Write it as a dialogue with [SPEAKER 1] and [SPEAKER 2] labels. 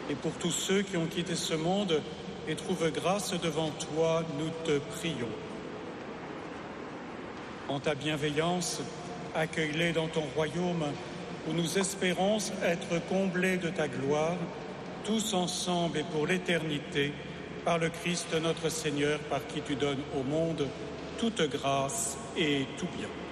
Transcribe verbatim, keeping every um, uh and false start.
[SPEAKER 1] et pour tous ceux qui ont quitté ce monde et trouvent grâce devant toi, nous te prions. En ta bienveillance, accueille-les dans ton royaume, où nous espérons être comblés de ta gloire, tous ensemble et pour l'éternité, par le Christ notre Seigneur, par qui tu donnes au monde toute grâce et tout bien.